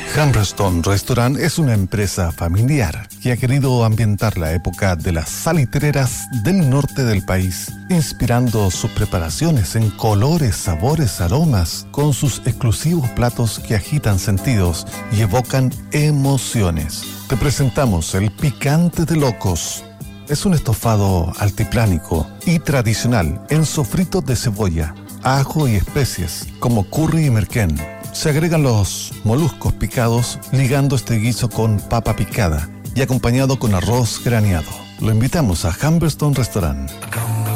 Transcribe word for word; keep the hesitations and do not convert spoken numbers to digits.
Humberstone Restaurant es una empresa familiar que ha querido ambientar la época de las salitreras del norte del país, inspirando sus preparaciones en colores, sabores, aromas, con sus exclusivos platos que agitan sentidos y evocan emociones. Te presentamos el picante de locos. Es un estofado altiplánico y tradicional en sofritos de cebolla, ajo y especies como curry y merquén. Se agregan los moluscos picados, ligando este guiso con papa picada y acompañado con arroz graneado. Lo invitamos a Humberstone Restaurant.